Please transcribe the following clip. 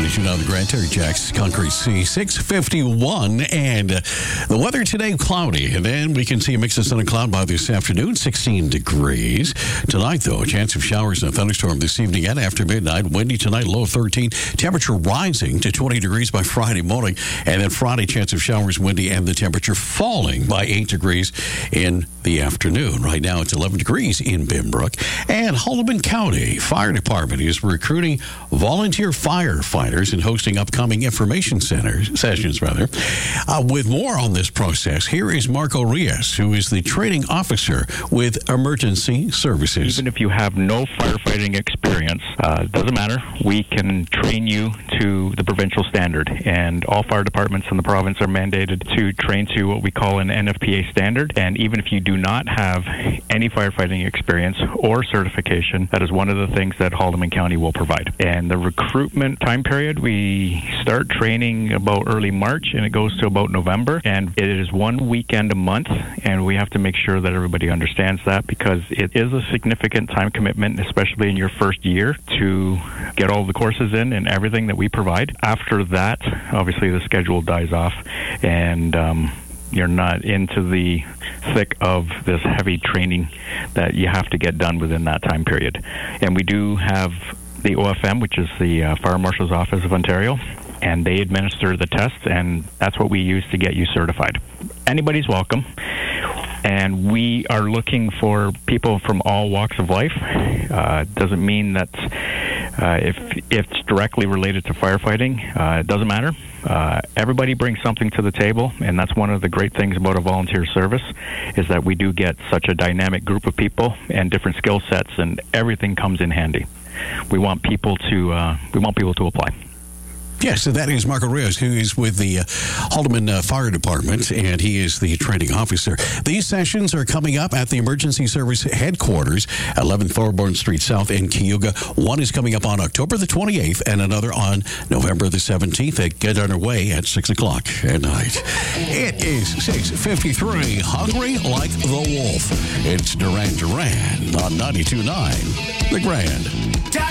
92.9 The Grand, Terry Jacks, Concrete C, 651. And the weather today, cloudy. And then we can see a mix of sun and cloud by this afternoon, 16 degrees. Tonight, though, a chance of showers and a thunderstorm this evening and after midnight. Windy tonight, low of 13. Temperature rising to 20 degrees by Friday morning. And then Friday, chance of showers, windy, and the temperature falling by 8 degrees in the afternoon. Right now, it's 11 degrees in Pembroke. And Haldimand County Fire Department is recruiting volunteer firefighters and hosting upcoming information sessions. With more on this process, here is Marco Rios, who is the training officer with Emergency Services. Even if you have no firefighting experience, doesn't matter. We can train you to the provincial standard, and all fire departments in the province are mandated to train to what we call an NFPA standard. And even if you do not have any firefighting experience or certification, that is one of the things that Haldimand County will provide. And the recruitment time period, we start training about early March and it goes to about November, and it is one weekend a month, and we have to make sure that everybody understands that, because it is a significant time commitment, especially in your first year, to get all the courses in and everything that we provide. After that, obviously the schedule dies off, and you're not into the thick of this heavy training that you have to get done within that time period. And we do have the OFM, which is the Fire Marshal's Office of Ontario, and they administer the tests, and that's what we use to get you certified. Anybody's welcome, and we are looking for people from all walks of life. Doesn't mean that if it's directly related to firefighting, it doesn't matter. Everybody brings something to the table, and that's one of the great things about a volunteer service, is that we do get such a dynamic group of people and different skill sets, and everything comes in handy. We want people to apply. Yes, so that is Marco Rios, who is with the Haldimand Fire Department, and he is the training officer. These sessions are coming up at the Emergency Service Headquarters, 11 Thorburn Street South in Cayuga. One is coming up on October the 28th, and another on November the 17th. They get underway at 6 o'clock at night. It is 6:53, hungry like the wolf. It's Duran Duran on 92.9 The Grand.